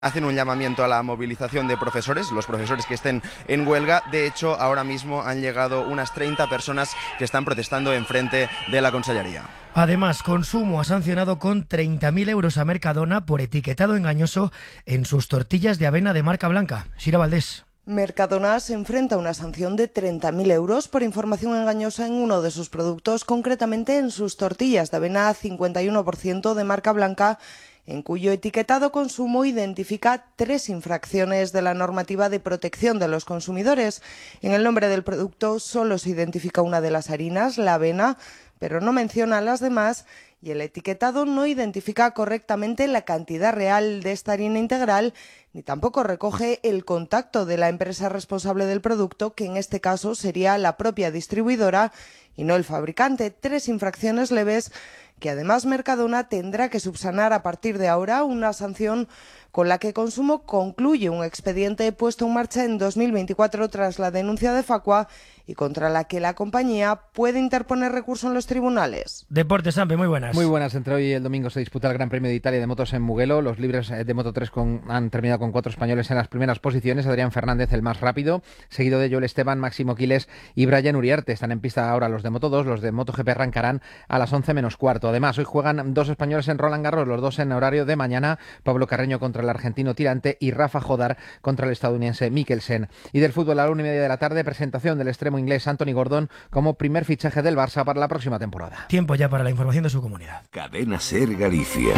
Hacen un llamamiento a la movilización de profesores, los profesores que estén en huelga. De hecho, ahora mismo han llegado unas 30 personas que están protestando enfrente de la Consellería. Además, Consumo ha sancionado con 30.000 euros a Mercadona por etiquetado engañoso en sus tortillas de avena de marca blanca. Sira Valdés. Mercadona se enfrenta a una sanción de 30.000 euros por información engañosa en uno de sus productos, concretamente en sus tortillas de avena 51% de marca blanca, en cuyo etiquetado Consumo identifica 3 infracciones de la normativa de protección de los consumidores. En el nombre del producto solo se identifica una de las harinas, la avena, pero no menciona las demás, y el etiquetado no identifica correctamente la cantidad real de esta harina integral, ni tampoco recoge el contacto de la empresa responsable del producto, que en este caso sería la propia distribuidora y no el fabricante. 3 infracciones leves que además Mercadona tendrá que subsanar a partir de ahora, una sanción con la que Consumo concluye un expediente puesto en marcha en 2024 tras la denuncia de Facua y contra la que la compañía puede interponer recurso en los tribunales. Deportes, Sampe, muy buenas. Muy buenas. Entre hoy y el domingo se disputa el Gran Premio de Italia de motos en Mugello. Los libres de Moto3 han terminado con 4 españoles en las primeras posiciones. Adrián Fernández, el más rápido, seguido de Joel Esteban, Máximo Quiles y Brian Uriarte. Están en pista ahora los de Moto2. Los de MotoGP arrancarán a las 11 menos cuarto. Además, hoy juegan 2 españoles en Roland Garros, los 2 en horario de mañana. Pablo Carreño contra el argentino Tirante y Rafa Jodar contra el estadounidense Mikkelsen. Y del fútbol a la 1:30 de la tarde, presentación del extremo inglés Anthony Gordon como primer fichaje del Barça para la próxima temporada. Tiempo ya para la información de su comunidad. Cadena SER Galicia.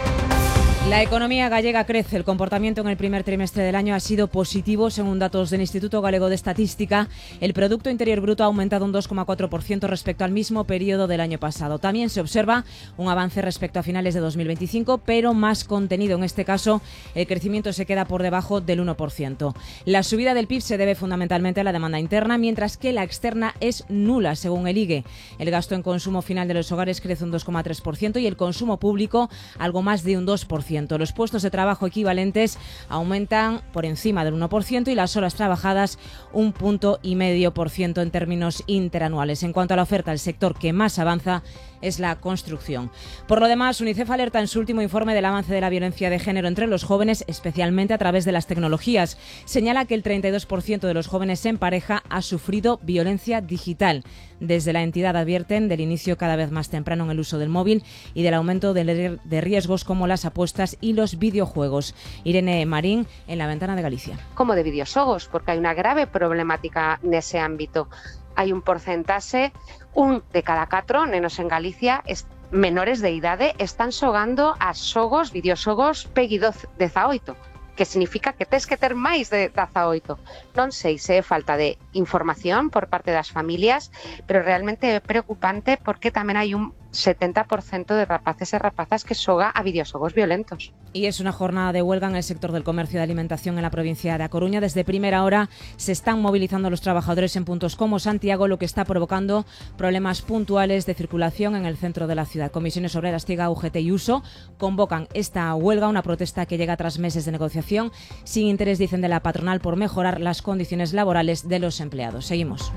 La economía gallega crece. El comportamiento en el primer trimestre del año ha sido positivo. Según datos del Instituto Galego de Estadística, el Producto Interior Bruto ha aumentado un 2,4% respecto al mismo periodo del año pasado. También se observa un avance respecto a finales de 2025, pero más contenido. En este caso, el crecimiento se queda por debajo del 1%. La subida del PIB se debe fundamentalmente a la demanda interna, mientras que la externa es nula, según el IGE. El gasto en consumo final de los hogares crece un 2,3% y el consumo público algo más de un 2%. Los puestos de trabajo equivalentes aumentan por encima del 1% y las horas trabajadas un 1,5% en términos interanuales. En cuanto a la oferta, el sector que más avanza es la construcción. Por lo demás, UNICEF alerta en su último informe del avance de la violencia de género entre los jóvenes, especialmente a través de las tecnologías. Señala que el 32% de los jóvenes en pareja ha sufrido violencia digital. Desde la entidad advierten del inicio cada vez más temprano en el uso del móvil y del aumento de riesgos como las apuestas y los videojuegos. Irene Marín, en La Ventana de Galicia. Como de videoxogos, porque hai unha grave problemática nese ámbito. Hai un porcentaxe, 1 de cada 4 nenos en Galicia menores de idade están xogando a xogos, videoxogos PEGI 18, que significa que tes que ter máis de 18. Non sei se é falta de información por parte das familias, pero realmente é preocupante porque tamén hai un 70% de rapaces e rapazas que xoga a videoxogos violentos. Y es una jornada de huelga en el sector del comercio de alimentación en la provincia de A Coruña. Desde primera hora se están movilizando los trabajadores en puntos como Santiago, lo que está provocando problemas puntuales de circulación en el centro de la ciudad. Comisiones Obreras, TIGA, UGT y USO convocan esta huelga, una protesta que llega tras meses de negociación, sin interés, dicen, de la patronal por mejorar las condiciones laborales de los empleados. Seguimos.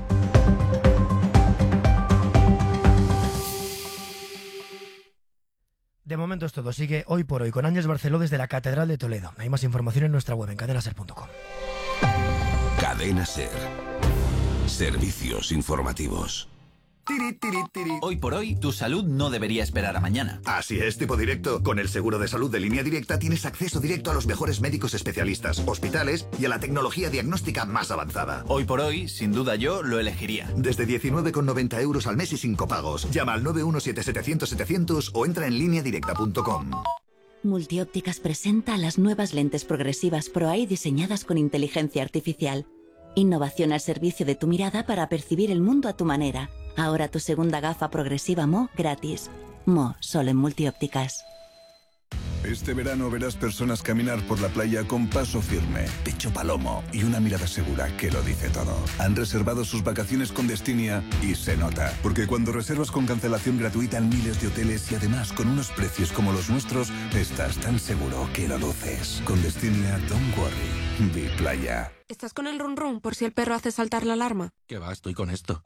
De momento es todo. Sigue Hoy por Hoy con Ángeles Barceló desde la Catedral de Toledo. Hay más información en nuestra web en cadenaser.com. Cadena SER. Servicios informativos. Hoy por hoy, tu salud no debería esperar a mañana. Así es, tipo directo. Con el seguro de salud de Línea Directa tienes acceso directo a los mejores médicos especialistas, hospitales y a la tecnología diagnóstica más avanzada. Hoy por hoy, sin duda yo lo elegiría. Desde 19,90 euros al mes y sin copagos. Llama al 917-700-700 o entra en lineadirecta.com. Multiópticas presenta las nuevas lentes progresivas ProEye diseñadas con inteligencia artificial. Innovación al servicio de tu mirada para percibir el mundo a tu manera. Ahora tu segunda gafa progresiva Mo gratis. Mo, solo en Multiópticas. Este verano verás personas caminar por la playa con paso firme, pecho palomo y una mirada segura que lo dice todo. Han reservado sus vacaciones con Destinia y se nota. Porque cuando reservas con cancelación gratuita en miles de hoteles y además con unos precios como los nuestros, estás tan seguro que lo luces. Con Destinia, don't worry. Be playa. ¿Estás con el run run por si el perro hace saltar la alarma? ¿Qué va? Estoy con esto.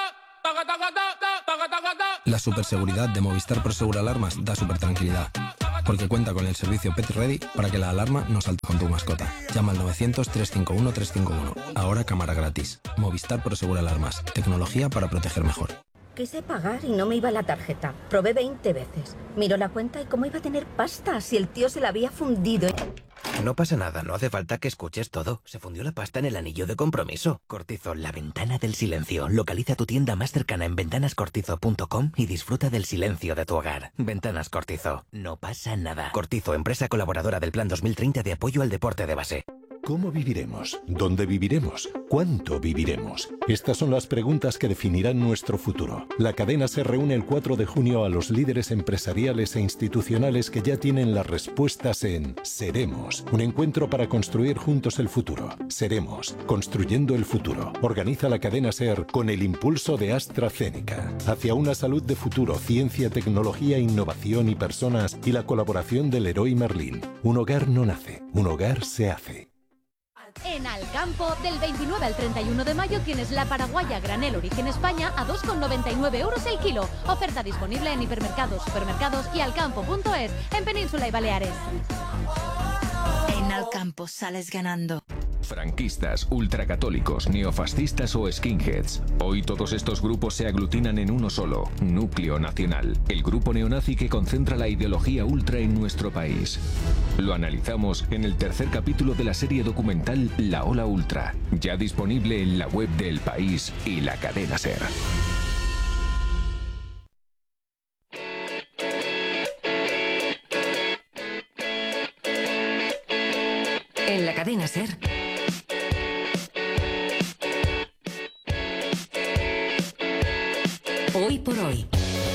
La superseguridad de Movistar Prosegur Alarmas da super tranquilidad. porque cuenta con el servicio Pet Ready para que la alarma no salte con tu mascota. Llama al 900-351-351. Ahora cámara gratis. Movistar Prosegur Alarmas. Tecnología para proteger mejor. Quise pagar y no me iba la tarjeta. Probé 20 veces. Miro la cuenta y cómo iba a tener pasta si el tío se la había fundido. No pasa nada, no hace falta que escuches todo. Se fundió la pasta en el anillo de compromiso. Cortizo, la ventana del silencio. Localiza tu tienda más cercana en ventanascortizo.com y disfruta del silencio de tu hogar. Ventanas Cortizo. No pasa nada. Cortizo, empresa colaboradora del Plan 2030 de apoyo al deporte de base. ¿Cómo viviremos? ¿Dónde viviremos? ¿Cuánto viviremos? Estas son las preguntas que definirán nuestro futuro. La cadena se reúne el 4 de junio a los líderes empresariales e institucionales que ya tienen las respuestas en Seremos, un encuentro para construir juntos el futuro. Seremos, construyendo el futuro. Organiza la cadena SER con el impulso de AstraZeneca. Hacia una salud de futuro, ciencia, tecnología, innovación y personas y la colaboración del Leroy Merlin. Un hogar no nace, un hogar se hace. En Alcampo, del 29 al 31 de mayo tienes la paraguaya granel origen España a 2,99 € el kilo. Oferta disponible en hipermercados, supermercados y alcampo.es en Península y Baleares. En Alcampo sales ganando. Franquistas, ultracatólicos, neofascistas o skinheads. Hoy todos estos grupos se aglutinan en uno solo, Núcleo Nacional, el grupo neonazi que concentra la ideología ultra en nuestro país. Lo analizamos en el tercer capítulo de la serie documental La Ola Ultra, ya disponible en la web de El País y la cadena SER. En la cadena SER. Hoy por hoy.